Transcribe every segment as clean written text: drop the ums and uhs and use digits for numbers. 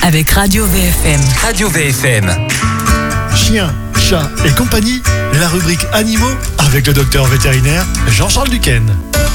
avec Radio VFM. Radio VFM. Chien, chat et compagnie, la rubrique animaux avec le docteur vétérinaire Jean-Charles Duquesne.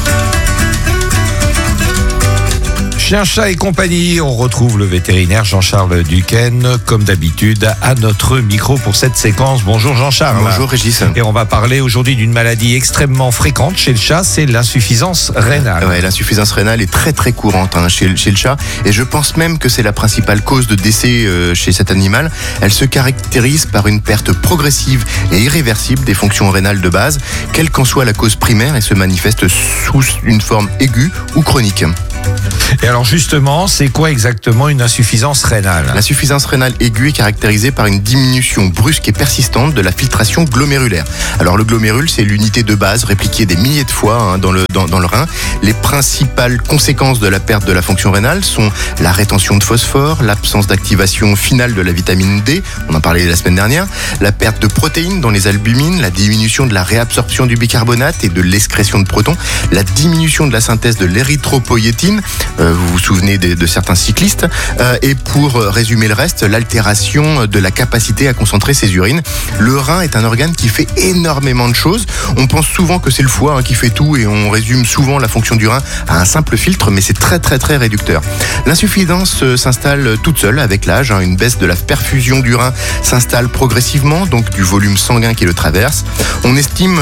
Chien, chat et compagnie, on retrouve le vétérinaire Jean-Charles Duquesne, comme d'habitude, à notre micro pour cette séquence. Bonjour Jean-Charles. Bonjour Régis. Et on va parler aujourd'hui d'une maladie extrêmement fréquente chez le chat, c'est l'insuffisance rénale. Ouais, l'insuffisance rénale est très très courante chez le chat, et je pense même que c'est la principale cause de décès chez cet animal. Elle se caractérise par une perte progressive et irréversible des fonctions rénales de base, quelle qu'en soit la cause primaire, et se manifeste sous une forme aiguë ou chronique. Et alors justement, c'est quoi exactement une insuffisance rénale ? L'insuffisance rénale aiguë est caractérisée par une diminution brusque et persistante de la filtration glomérulaire. Alors le glomérule, c'est l'unité de base répliquée des milliers de fois dans le rein. Les principales conséquences de la perte de la fonction rénale sont la rétention de phosphore, l'absence d'activation finale de la vitamine D, on en parlait la semaine dernière, la perte de protéines dans les albumines, la diminution de la réabsorption du bicarbonate et de l'excrétion de protons, la diminution de la synthèse de l'érythropoïétine, vous vous souvenez de certains cyclistes, et pour résumer le reste, l'altération de la capacité à concentrer ses urines. Le rein est un organe qui fait énormément de choses. On pense souvent que c'est le foie qui fait tout, et on résume souvent la fonction du rein à un simple filtre, mais c'est très très très réducteur. L'insuffisance s'installe toute seule avec l'âge. Une baisse de la perfusion du rein s'installe progressivement, donc du volume sanguin qui le traverse. On estime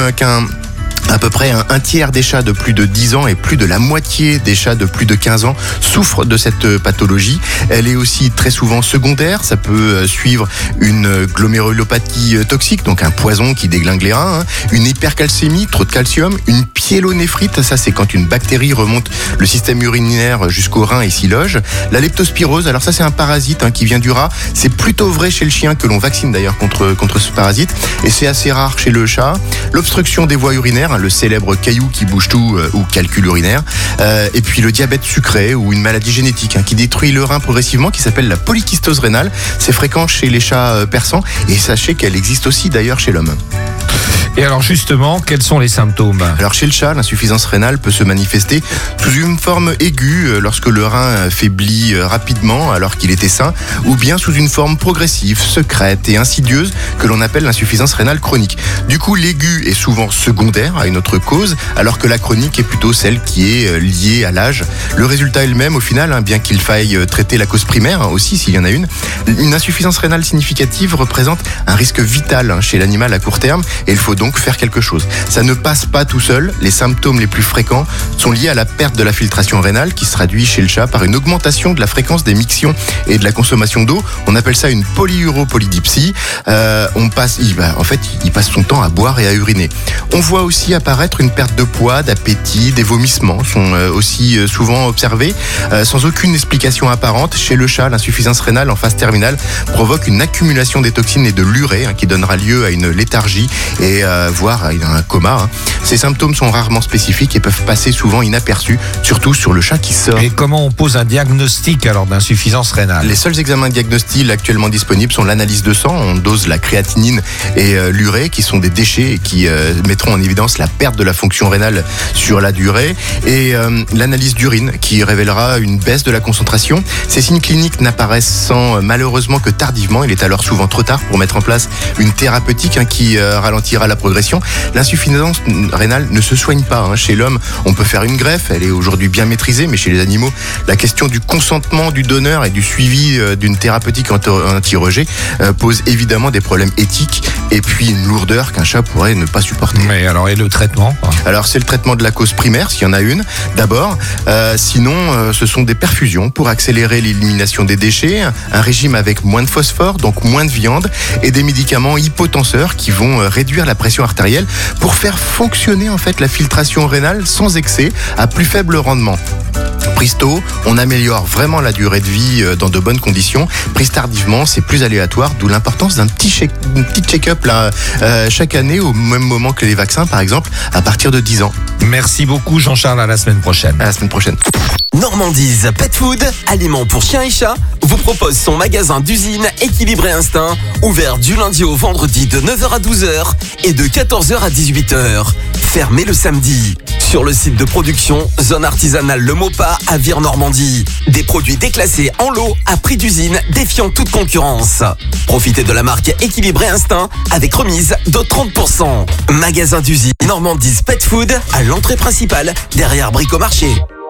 à peu près un tiers des chats de plus de 10 ans et plus de la moitié des chats de plus de 15 ans souffrent de cette pathologie. Elle est aussi très souvent secondaire. Ça peut suivre une glomérulopathie toxique, donc un poison qui déglingue les reins, une hypercalcémie, trop de calcium, une pyélonéphrite, ça c'est quand une bactérie remonte le système urinaire jusqu'au rein et s'y loge. La leptospirose, alors ça c'est un parasite qui vient du rat. C'est plutôt vrai chez le chien, que l'on vaccine d'ailleurs contre ce parasite, et c'est assez rare chez le chat. L'obstruction des voies urinaires, le célèbre caillou qui bouge tout, ou calcul urinaire, et puis le diabète sucré ou une maladie génétique qui détruit le rein progressivement, qui s'appelle la polykystose rénale. C'est fréquent chez les chats persans, et sachez qu'elle existe aussi d'ailleurs chez l'homme. Et alors justement, quels sont les symptômes ? Alors chez le chat, l'insuffisance rénale peut se manifester sous une forme aiguë lorsque le rein faiblit rapidement alors qu'il était sain, ou bien sous une forme progressive, secrète et insidieuse que l'on appelle l'insuffisance rénale chronique. Du coup, l'aigu est souvent secondaire à une autre cause, alors que la chronique est plutôt celle qui est liée à l'âge. Le résultat est le même au final, bien qu'il faille traiter la cause primaire aussi s'il y en a une. Une insuffisance rénale significative représente un risque vital chez l'animal à court terme, et il faut donc faire quelque chose. Ça ne passe pas tout seul. Les symptômes les plus fréquents sont liés à la perte de la filtration rénale, qui se traduit chez le chat par une augmentation de la fréquence des mictions et de la consommation d'eau. On appelle ça une polyuropolydipsie. Il passe son temps à boire et à uriner. On voit aussi apparaître une perte de poids, d'appétit, des vomissements sont aussi souvent observés, sans aucune explication apparente. Chez le chat, l'insuffisance rénale en phase terminale provoque une accumulation des toxines et de l'urée qui donnera lieu à une léthargie et voire à un coma. Ces symptômes sont rarement spécifiques et peuvent passer souvent inaperçus, surtout sur le chat qui sort. Et comment on pose un diagnostic alors d'insuffisance rénale ? Les seuls examens diagnostiques actuellement disponibles sont l'analyse de sang. On dose la créatinine et l'urée, qui sont des déchets et qui mettront en évidence la perte de la fonction rénale sur la durée, et l'analyse d'urine qui révélera une baisse de la concentration. Ces signes cliniques n'apparaissant malheureusement que tardivement. Il est alors souvent trop tard pour mettre en place une thérapeutique qui ralentira la progression. L'insuffisance rénale ne se soigne pas. Chez l'homme, on peut faire une greffe, elle est aujourd'hui bien maîtrisée, mais chez les animaux, la question du consentement du donneur et du suivi d'une thérapeutique anti-rejet pose évidemment des problèmes éthiques, et puis une lourdeur qu'un chat pourrait ne pas supporter. Mais alors, et le traitement ? Alors c'est le traitement de la cause primaire, s'il y en a une, d'abord. Sinon, ce sont des perfusions pour accélérer l'élimination des déchets, un régime avec moins de phosphore, donc moins de viande, et des médicaments hypotenseurs qui vont réduire la pression artérielle pour faire fonctionner la filtration rénale sans excès, à plus faible rendement. Prise tôt, on améliore vraiment la durée de vie dans de bonnes conditions. Prise tardivement, c'est plus aléatoire, d'où l'importance d'un petit check-up chaque année, au même moment que les vaccins par exemple, à partir de 10 ans. Merci beaucoup Jean-Charles, à la semaine prochaine. À la semaine prochaine. Normandise Pet Food, aliments pour chiens et chats, vous propose son magasin d'usine Équilibré Instinct, ouvert du lundi au vendredi de 9h à 12h et de 14h à 18h. Fermé le samedi. Sur le site de production, zone artisanale Le Maupas à Vire-Normandie. Des produits déclassés en lot à prix d'usine défiant toute concurrence. Profitez de la marque Équilibré Instinct avec remise de 30%. Magasin d'usine Normandie Pet Food à l'entrée principale derrière Bricomarché.